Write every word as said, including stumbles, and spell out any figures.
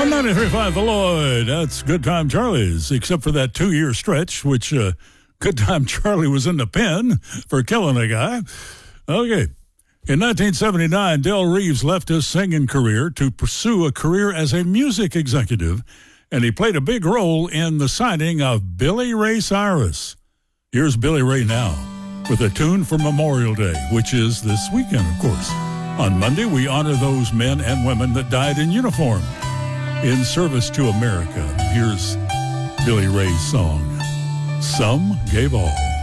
ninety-three point five The Lloyd. That's Good Time Charlie's, except for that two-year stretch, which uh, Good Time Charlie was in the pen for killing a guy. Okay. In nineteen seventy-nine, Del Reeves left his singing career to pursue a career as a music executive, and he played a big role in the signing of Billy Ray Cyrus. Here's Billy Ray now with a tune for Memorial Day, which is this weekend, of course. On Monday, we honor those men and women that died in uniform in service to America. Here's Billy Ray's song, Some Gave All.